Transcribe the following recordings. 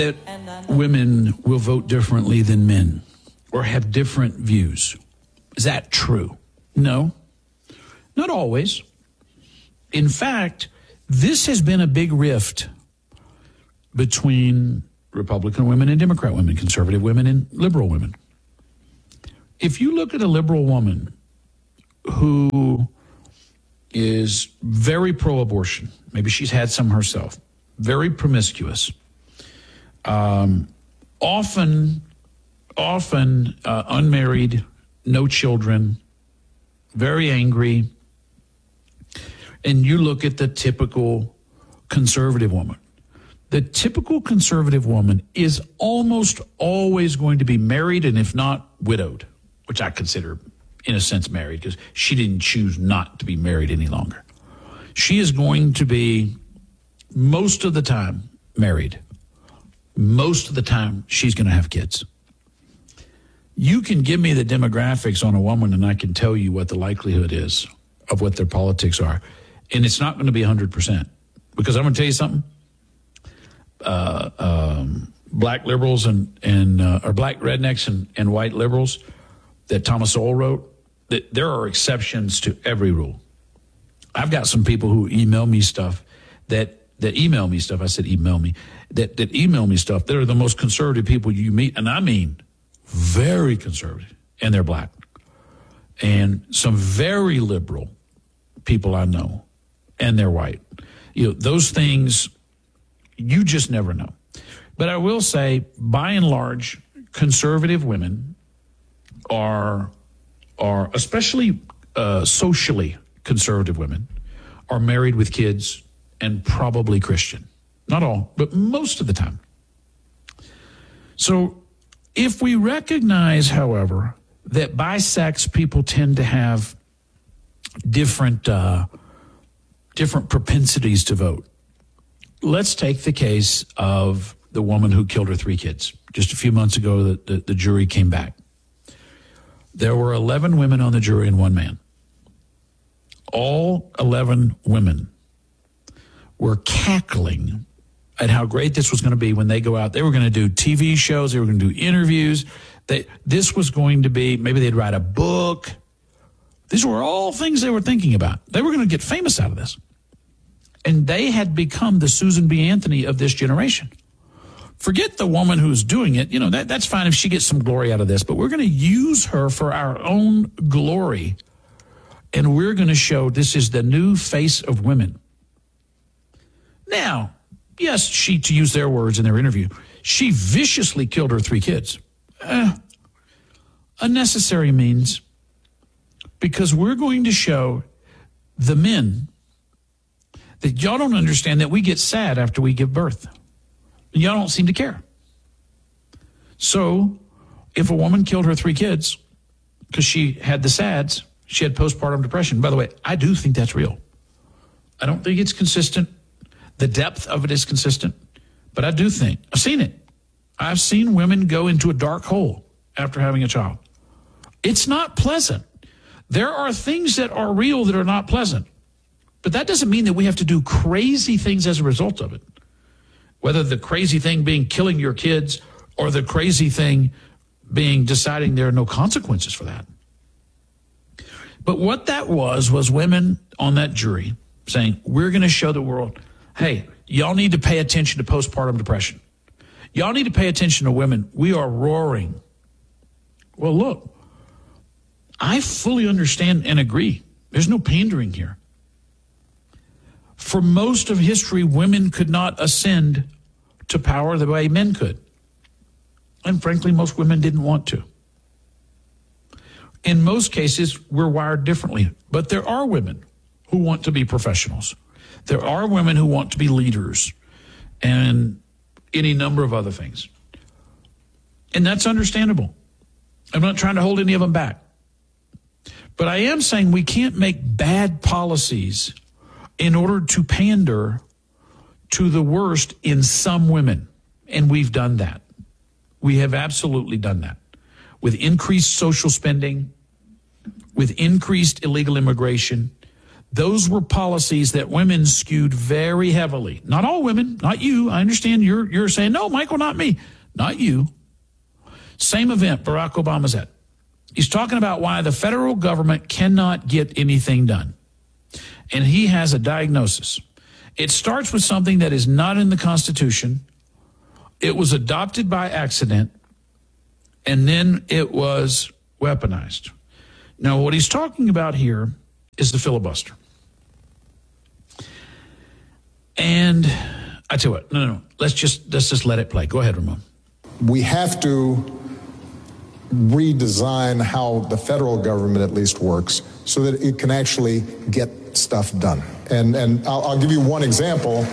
that women will vote differently than men or have different views. Is that true? No, not always. In fact, this has been a big rift between Republican women and Democrat women, conservative women and liberal women. If you look at a liberal woman who is very pro-abortion, maybe she's had some herself, very promiscuous, often unmarried, no children, very angry, and you look at the typical conservative woman. The typical conservative woman is almost always going to be married, and if not, widowed, which I consider, in a sense, married because she didn't choose not to be married any longer. She is going to be, most of the time, married. Most of the time, she's going to have kids. You can give me the demographics on a woman, and I can tell you what the likelihood is of what their politics are. And it's not going to be 100%. Because I'm going to tell you something. Black liberals or black rednecks and white liberals that Thomas Sowell wrote, that there are exceptions to every rule. I've got some people who email me stuff that email me stuff. I said email me. That email me stuff. They're the most conservative people you meet. And I mean very conservative. And they're black. And some very liberal people I know. And they're white. You know, those things, you just never know. But I will say, by and large, conservative women are especially socially conservative women, are married with kids and probably Christian. Not all, but most of the time. So if we recognize, however, that by sex people tend to have different propensities to vote. Let's take the case of the woman who killed her 3 kids. Just a few months ago, the jury came back. There were 11 women on the jury and 1 man. All 11 women were cackling at how great this was going to be when they go out. They were going to do TV shows. They were going to do interviews. This was going to be, maybe they'd write a book. These were all things they were thinking about. They were going to get famous out of this. And they had become the Susan B. Anthony of this generation. Forget the woman who's doing it. You know, that's fine if she gets some glory out of this, but we're going to use her for our own glory. And we're going to show this is the new face of women. Now, yes, to use their words in their interview, she viciously killed her 3 kids. Unnecessary means, because we're going to show the men that y'all don't understand that we get sad after we give birth. Y'all don't seem to care. So if a woman killed her 3 kids because she had the SADS, she had postpartum depression. By the way, I do think that's real. I don't think it's consistent. The depth of it is consistent. But I do think, I've seen it. I've seen women go into a dark hole after having a child. It's not pleasant. There are things that are real that are not pleasant. But that doesn't mean that we have to do crazy things as a result of it. Whether the crazy thing being killing your kids or the crazy thing being deciding there are no consequences for that. But what that was women on that jury saying, we're going to show the world, hey, y'all need to pay attention to postpartum depression. Y'all need to pay attention to women. We are roaring. Well, look, I fully understand and agree. There's no pandering here. For most of history, women could not ascend to power the way men could. And frankly, most women didn't want to. In most cases, we're wired differently. But there are women who want to be professionals. There are women who want to be leaders and any number of other things. And that's understandable. I'm not trying to hold any of them back. But I am saying we can't make bad policies in order to pander to the worst in some women. And we've done that. We have absolutely done that. With increased social spending, with increased illegal immigration, those were policies that women skewed very heavily. Not all women, not you. I understand you're saying, no, Michael, not me. Not you. Same event Barack Obama's at. He's talking about why the federal government cannot get anything done. And he has a diagnosis. It starts with something that is not in the Constitution. It was adopted by accident, and then it was weaponized. Now, what he's talking about here is the filibuster. And I tell you what, no. Let's just let it play. Go ahead, Ramon. We have to redesign how the federal government at least works so that it can actually get stuff done. And I'll give you one example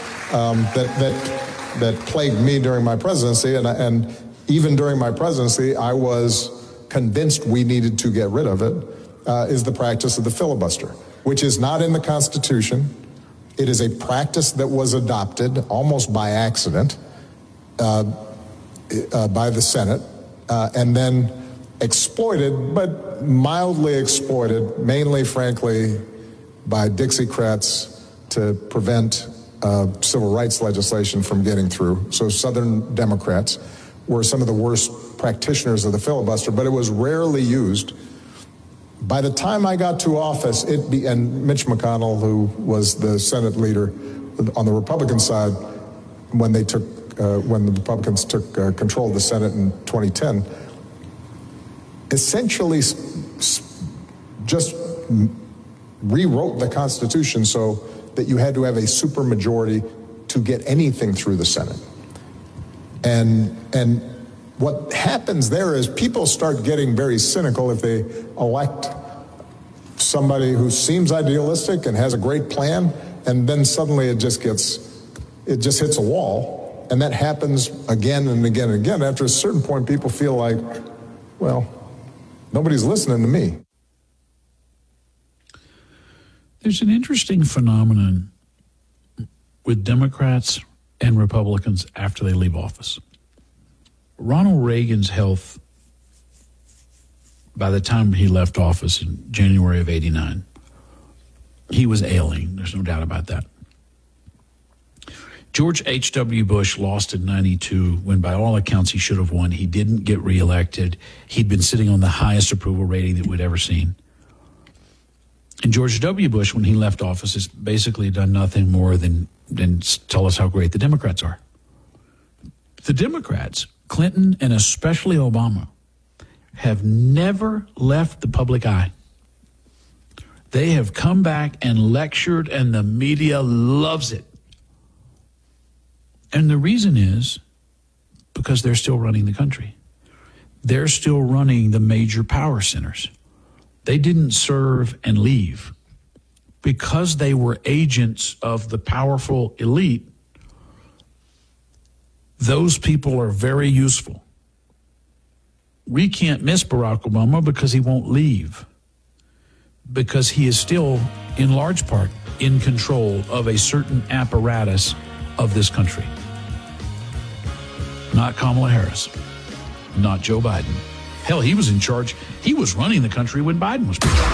that plagued me during my presidency, and even during my presidency, I was convinced we needed to get rid of it, is the practice of the filibuster, which is not in the Constitution. It is a practice that was adopted almost by accident by the Senate, and then exploited, but mildly exploited, mainly, frankly, by Dixiecrats to prevent civil rights legislation from getting through. So Southern Democrats were some of the worst practitioners of the filibuster, but it was rarely used. By the time I got to office, and Mitch McConnell, who was the Senate leader on the Republican side, when the Republicans took control of the Senate in 2010, essentially just rewrote the Constitution so that you had to have a supermajority to get anything through the Senate. And what happens there is people start getting very cynical if they elect somebody who seems idealistic and has a great plan, and then suddenly it just hits a wall. And that happens again and again and again. After a certain point, people feel like, well, nobody's listening to me. There's an interesting phenomenon with Democrats and Republicans after they leave office. Ronald Reagan's health, by the time he left office in January of '89, he was ailing. There's no doubt about that. George H.W. Bush lost in 92 when, by all accounts, he should have won. He didn't get reelected. He'd been sitting on the highest approval rating that we'd ever seen. And George W. Bush, when he left office, has basically done nothing more than tell us how great the Democrats are. The Democrats, Clinton and especially Obama, have never left the public eye. They have come back and lectured, and the media loves it. And the reason is because they're still running the country. They're still running the major power centers. They didn't serve and leave. Because they were agents of the powerful elite, those people are very useful. We can't miss Barack Obama because he won't leave. Because he is still, in large part, in control of a certain apparatus of this country. Not Kamala Harris. Not Joe Biden. Hell, he was in charge. He was running the country when Biden was president.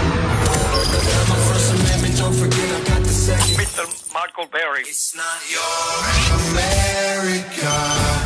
Mr. Michael Berry. It's not your America.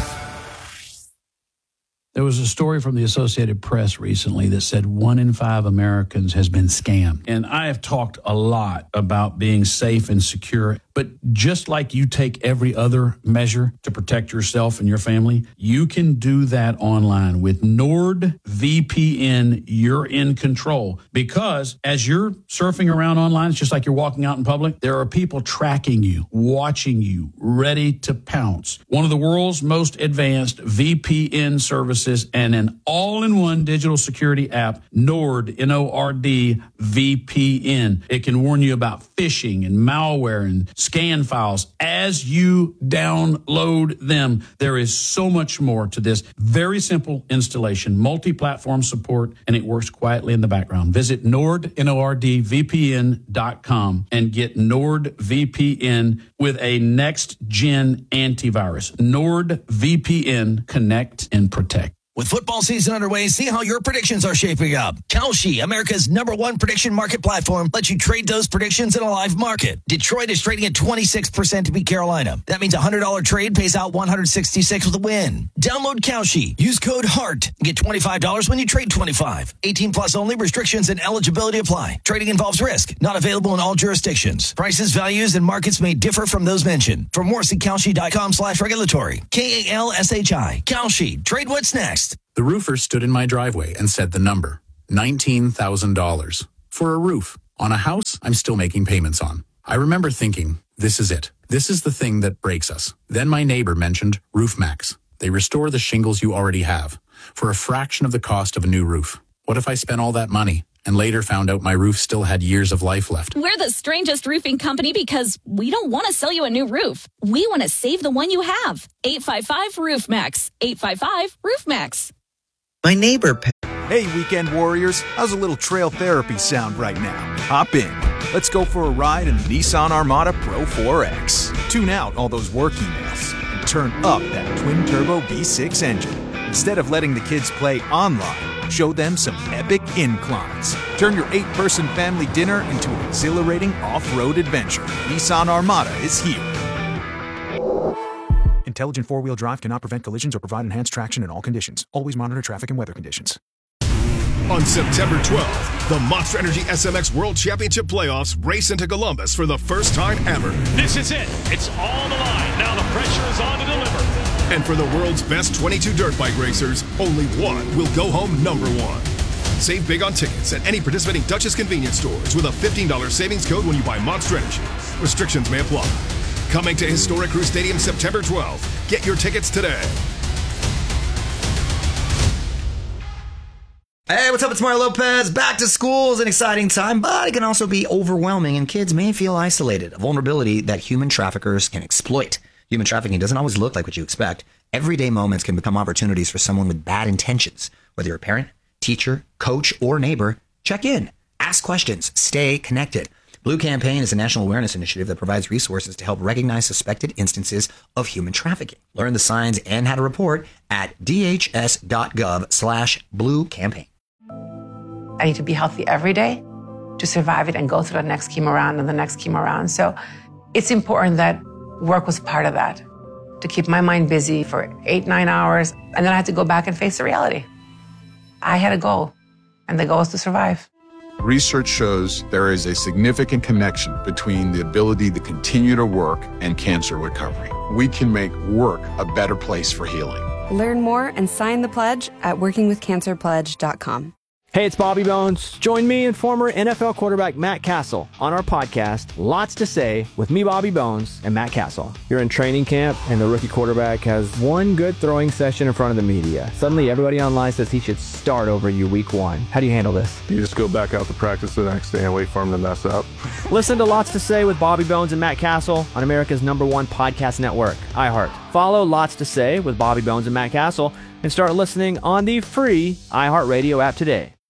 There was a story from the Associated Press recently that said 1 in 5 Americans has been scammed. And I have talked a lot about being safe and secure. But just like you take every other measure to protect yourself and your family, you can do that online. With NordVPN, you're in control. Because as you're surfing around online, it's just like you're walking out in public, there are people tracking you, watching you, ready to pounce. One of the world's most advanced VPN services and an all-in-one digital security app, Nord, N-O-R-D, VPN. It can warn you about phishing and malware and scan files as you download them. There is so much more to this. Very simple installation, multi-platform support, and it works quietly in the background. Visit Nord, NORDVPN.com and get NordVPN with a next-gen antivirus. NordVPN, connect and protect. With football season underway, see how your predictions are shaping up. Kalshi, America's #1 prediction market platform, lets you trade those predictions in a live market. Detroit is trading at 26% to beat Carolina. That means a $100 trade pays out $166 with a win. Download Kalshi. Use code HEART. Get $25 when you trade $25. 18 plus only. Restrictions and eligibility apply. Trading involves risk. Not available in all jurisdictions. Prices, values, and markets may differ from those mentioned. For more, see Kalshi.com/regulatory. KALSHI. Kalshi. Trade what's next. The roofer stood in my driveway and said the number, $19,000. For a roof on a house I'm still making payments on. I remember thinking, this is it. This is the thing that breaks us. Then my neighbor mentioned RoofMax. They restore the shingles you already have for a fraction of the cost of a new roof. What if I spent all that money and later found out my roof still had years of life left? We're the strangest roofing company because we don't want to sell you a new roof. We want to save the one you have. 855-ROOFMAX. 855-ROOFMAX. My neighbor. Hey, weekend warriors, how's a little trail therapy sound right now? Hop in. Let's go for a ride in the Nissan Armada Pro 4X. Tune out all those work emails and turn up that twin-turbo V6 engine. Instead of letting the kids play online, show them some epic inclines. Turn your 8-person family dinner into an exhilarating off-road adventure. Nissan Armada is here. Intelligent four-wheel drive cannot prevent collisions or provide enhanced traction in all conditions. Always monitor traffic and weather conditions. On September 12th, the Monster Energy SMX World Championship Playoffs race into Columbus for the first time ever. This is it. It's all the line. Now the pressure is on to deliver. And for the world's best 22 dirt bike racers, only one will go home #1. Save big on tickets at any participating Duchess convenience stores with a $15 savings code when you buy Monster Energy. Restrictions may apply. Coming to historic Crew Stadium September 12th. Get your tickets today. Hey, what's up? It's Mario Lopez. Back to school is an exciting time, but it can also be overwhelming, and kids may feel isolated, a vulnerability that human traffickers can exploit. Human trafficking doesn't always look like what you expect. Everyday moments can become opportunities for someone with bad intentions. Whether you're a parent, teacher, coach, or neighbor, check in, ask questions, stay connected. Blue Campaign is a national awareness initiative that provides resources to help recognize suspected instances of human trafficking. Learn the signs and how to report at dhs.gov/Blue Campaign. I need to be healthy every day to survive it and go through the next chemo round and the next chemo round. So it's important that work was part of that, to keep my mind busy for 8-9 hours. And then I had to go back and face the reality. I had a goal, and the goal is to survive. Research shows there is a significant connection between the ability to continue to work and cancer recovery. We can make work a better place for healing. Learn more and sign the pledge at workingwithcancerpledge.com. Hey, it's Bobby Bones. Join me and former NFL quarterback Matt Castle on our podcast, Lots to Say, with me, Bobby Bones, and Matt Castle. You're in training camp, and the rookie quarterback has one good throwing session in front of the media. Suddenly, everybody online says he should start over you week 1. How do you handle this? You just go back out to practice the next day and wait for him to mess up. Listen to Lots to Say with Bobby Bones and Matt Castle on America's #1 podcast network, iHeart. Follow Lots to Say with Bobby Bones and Matt Castle and start listening on the free iHeartRadio app today.